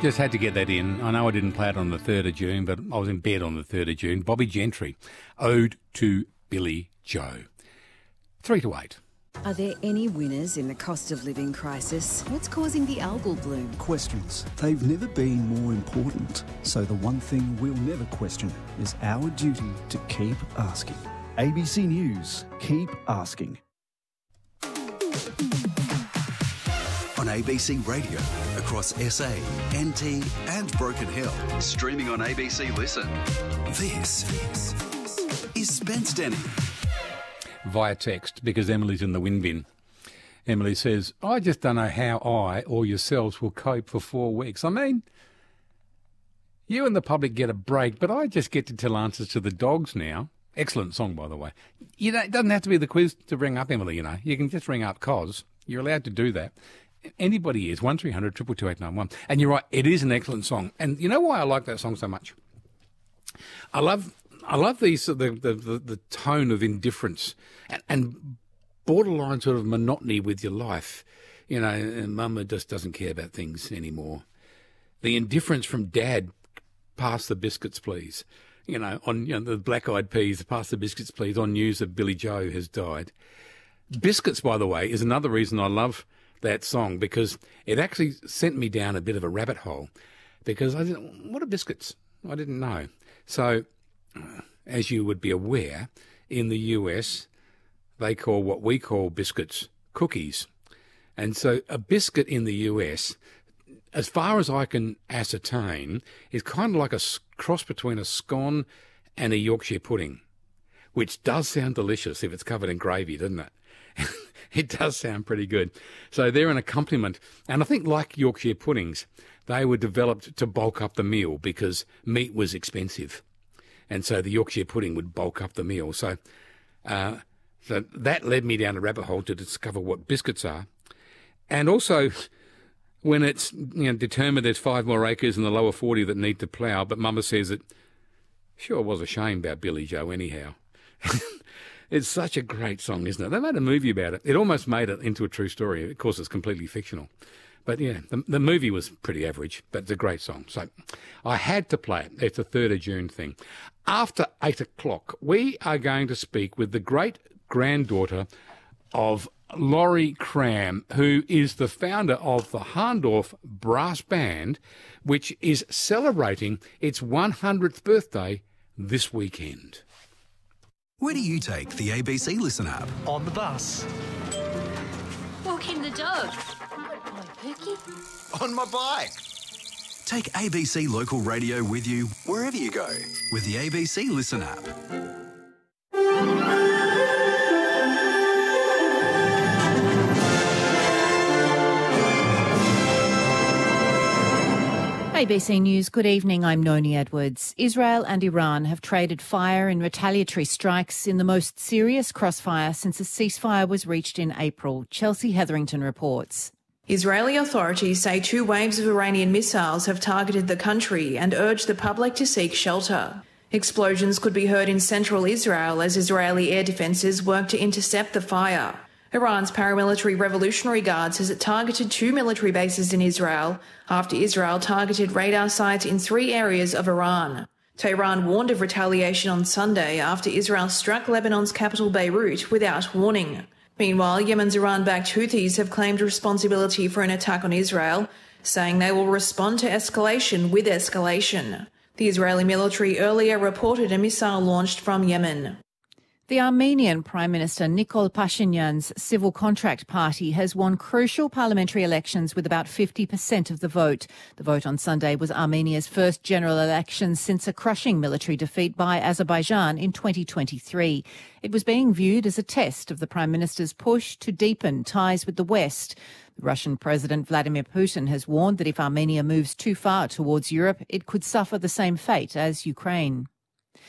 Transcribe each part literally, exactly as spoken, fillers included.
Just had to get that in. I know I didn't play it on the third of June, but I was in bed on the third of June. Bobby Gentry, Ode to Billy Joe. Three to eight. Are there any winners in the cost of living crisis? What's causing the algal bloom? Questions. They've never been more important. So the one thing we'll never question is our duty to keep asking. A B C News, keep asking. On A B C Radio, across S A, N T and Broken Hill. Streaming on A B C Listen. This, this is Spence Denny. Via text, because Emily's in the wind bin. Emily says, I just don't know how I or yourselves will cope for four weeks. I mean, you and the public get a break, but I just get to tell answers to the dogs now. Excellent song, by the way. You know, it doesn't have to be the quiz to ring up Emily, you know. You can just ring up Cos. You're allowed to do that. Anybody is, one three hundred, two two two, eight nine one. And you're right, it is an excellent song. And you know why I like that song so much? I love... I love these the, the the the tone of indifference and, and borderline sort of monotony with your life, you know. And Mum just doesn't care about things anymore. The indifference from Dad, pass the biscuits, please. You know, on you know, the Black Eyed Peas, pass the biscuits, please. On news that Billy Joe has died. Biscuits, by the way, is another reason I love that song, because it actually sent me down a bit of a rabbit hole. Because I didn't, what are biscuits? I didn't know. So, as you would be aware, in the U S, they call what we call biscuits cookies. And so a biscuit in the U S, as far as I can ascertain, is kind of like a cross between a scone and a Yorkshire pudding, which does sound delicious if it's covered in gravy, doesn't it? It does sound pretty good. So they're an accompaniment. And I think like Yorkshire puddings, they were developed to bulk up the meal because meat was expensive. And so the Yorkshire pudding would bulk up the meal. So, uh, so that led me down a rabbit hole to discover what biscuits are. And also, when it's you know determined there's five more acres in the lower forty that need to plough, but Mama says it sure was a shame about Billy Joe anyhow. It's such a great song, isn't it? They made a movie about it. It almost made it into a true story. Of course, it's completely fictional. But, yeah, the, the movie was pretty average, but it's a great song. So I had to play it. It's a third of June thing. After eight o'clock, we are going to speak with the great-granddaughter of Laurie Cram, who is the founder of the Hahndorf Brass Band, which is celebrating its one hundredth birthday this weekend. Where do you take the A B C Listen app? On the bus. Walking the dog. Pookie? On my bike. Take A B C Local Radio with you wherever you go with the A B C Listen app. A B C News, good evening, I'm Noni Edwards. Israel and Iran have traded fire in retaliatory strikes in the most serious crossfire since a ceasefire was reached in April. Chelsea Hetherington reports. Israeli authorities say two waves of Iranian missiles have targeted the country and urged the public to seek shelter. Explosions could be heard in central Israel as Israeli air defences work to intercept the fire. Iran's paramilitary Revolutionary Guard says it targeted two military bases in Israel after Israel targeted radar sites in three areas of Iran. Tehran warned of retaliation on Sunday after Israel struck Lebanon's capital Beirut without warning. Meanwhile, Yemen's Iran-backed Houthis have claimed responsibility for an attack on Israel, saying they will respond to escalation with escalation. The Israeli military earlier reported a missile launched from Yemen. The Armenian Prime Minister Nikol Pashinyan's Civil Contract Party has won crucial parliamentary elections with about fifty percent of the vote. The vote on Sunday was Armenia's first general election since a crushing military defeat by Azerbaijan in twenty twenty-three. It was being viewed as a test of the Prime Minister's push to deepen ties with the West. The Russian President Vladimir Putin has warned that if Armenia moves too far towards Europe, it could suffer the same fate as Ukraine.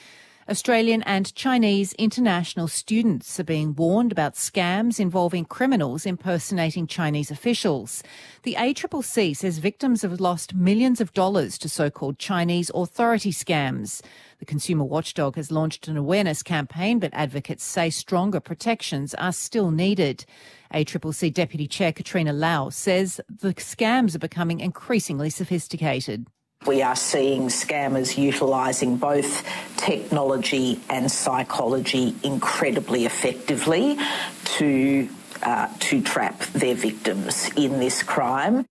Australian and Chinese international students are being warned about scams involving criminals impersonating Chinese officials. The A C C C says victims have lost millions of dollars to so-called Chinese authority scams. The consumer watchdog has launched an awareness campaign, but advocates say stronger protections are still needed. A C C C Deputy Chair Katrina Lau says the scams are becoming increasingly sophisticated. We are seeing scammers utilising both technology and psychology incredibly effectively to uh, to trap their victims in this crime.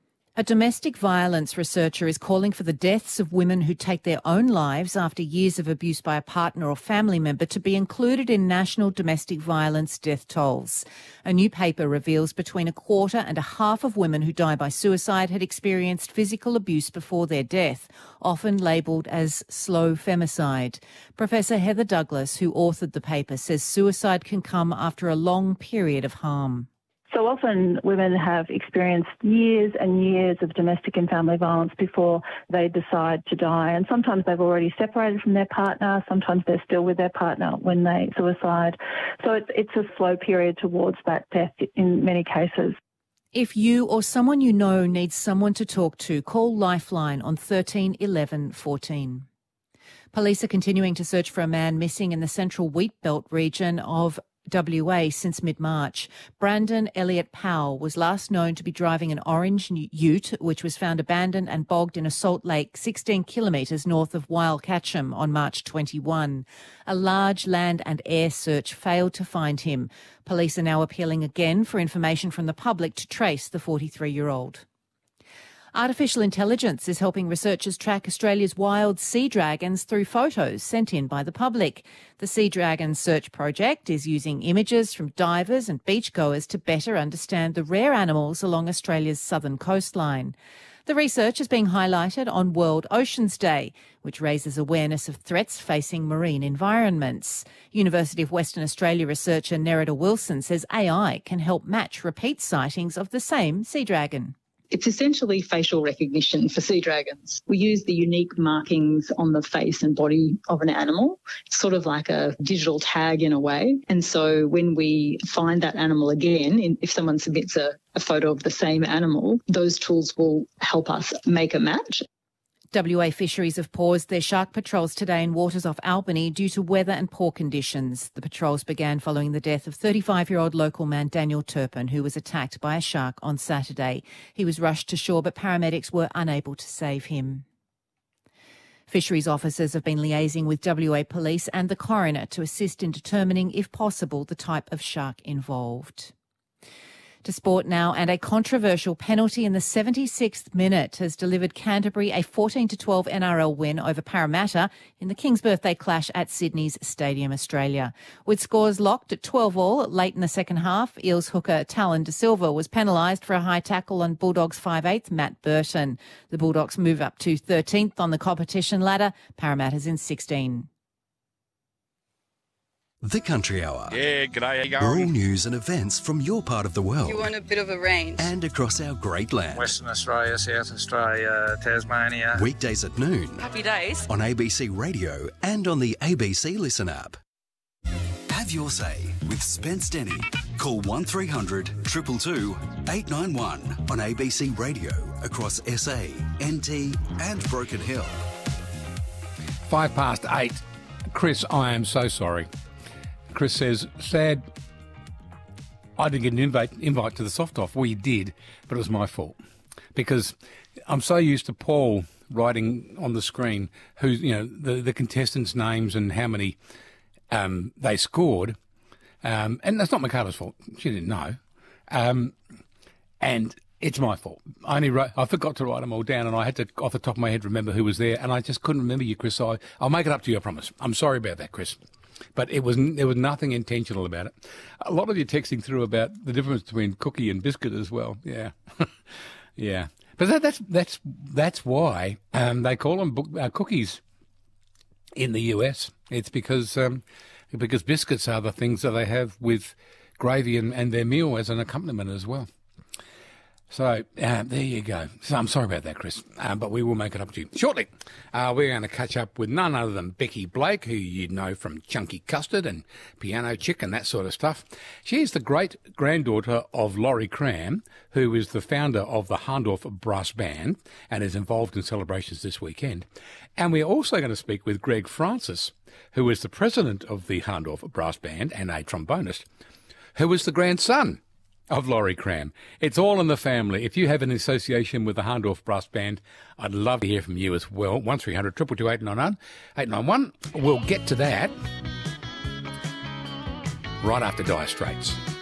A domestic violence researcher is calling for the deaths of women who take their own lives after years of abuse by a partner or family member to be included in national domestic violence death tolls. A new paper reveals between a quarter and a half of women who die by suicide had experienced physical abuse before their death, often labelled as slow femicide. Professor Heather Douglas, who authored the paper, says suicide can come after a long period of harm. So often women have experienced years and years of domestic and family violence before they decide to die. And sometimes they've already separated from their partner. Sometimes they're still with their partner when they suicide. So it's, it's a slow period towards that death in many cases. If you or someone you know needs someone to talk to, call Lifeline on thirteen eleven fourteen. Police are continuing to search for a man missing in the central Wheatbelt region of W A since mid-March. Brandon Elliott Powell was last known to be driving an orange ute, which was found abandoned and bogged in a salt lake sixteen kilometres north of Weil Catcham on March twenty-first. A large land and air search failed to find him. Police are now appealing again for information from the public to trace the forty-three-year-old. Artificial intelligence is helping researchers track Australia's wild sea dragons through photos sent in by the public. The Sea Dragon Search Project is using images from divers and beachgoers to better understand the rare animals along Australia's southern coastline. The research is being highlighted on World Oceans Day, which raises awareness of threats facing marine environments. University of Western Australia researcher Nerida Wilson says A I can help match repeat sightings of the same sea dragon. It's essentially facial recognition for sea dragons. We use the unique markings on the face and body of an animal, sort of like a digital tag in a way. And so when we find that animal again, if someone submits a, a photo of the same animal, those tools will help us make a match. W A fisheries have paused their shark patrols today in waters off Albany due to weather and poor conditions. The patrols began following the death of thirty-five-year-old local man Daniel Turpin, who was attacked by a shark on Saturday. He was rushed to shore, but paramedics were unable to save him. Fisheries officers have been liaising with W A Police and the coroner to assist in determining, if possible, the type of shark involved. To sport now, and a controversial penalty in the seventy-sixth minute has delivered Canterbury a fourteen to twelve N R L win over Parramatta in the King's Birthday clash at Sydney's Stadium Australia. With scores locked at twelve all late in the second half, Eels hooker Talon De Silva was penalised for a high tackle on Bulldogs five eighth Matt Burton. The Bulldogs move up to thirteenth on the competition ladder. Parramatta's in sixteen. The Country Hour. Yeah, g'day, how you All going? news and events from your part of the world. You want a bit of a range? And across our great land. Western Australia, South Australia, Tasmania. Weekdays at noon. Happy days. On A B C Radio and on the A B C Listen app. Have your say with Spence Denny. Call one three hundred, two two two, eight nine one on A B C Radio across S A, N T and Broken Hill. Five past eight. Chris, I am so sorry. Chris says, sad, I didn't get an invite, invite to the soft-off. Well, you did, but it was my fault. Because I'm so used to Paul writing on the screen who, you know, the, the contestants' names and how many um, they scored. Um, and that's not Michaela's fault. She didn't know. Um, and it's my fault. I only wrote, I forgot to write them all down, and I had to, off the top of my head, remember who was there, and I just couldn't remember you, Chris. So I, I'll make it up to you, I promise. I'm sorry about that, Chris. But it was there was nothing intentional about it. A lot of you texting through about the difference between cookie and biscuit as well. Yeah, yeah. But that, that's that's that's why um, they call them book, uh, cookies in the U S. It's because um, because biscuits are the things that they have with gravy and, and their meal as an accompaniment as well. So um, there you go. So I'm sorry about that, Chris, um, but we will make it up to you shortly. Uh, we're going to catch up with none other than Becky Blake, who you know from Chunky Custard and Piano Chick and that sort of stuff. She's the great-granddaughter of Laurie Cram, who is the founder of the Hahndorf Brass Band and is involved in celebrations this weekend. And we're also going to speak with Greg Francis, who is the president of the Hahndorf Brass Band and a trombonist, who is the grandson of Laurie Cram. It's all in the family. If you have an association with the Hahndorf Brass Band, I'd love to hear from you as well. one three hundred two two two eight nine one. We'll get to that right after Dire Straits.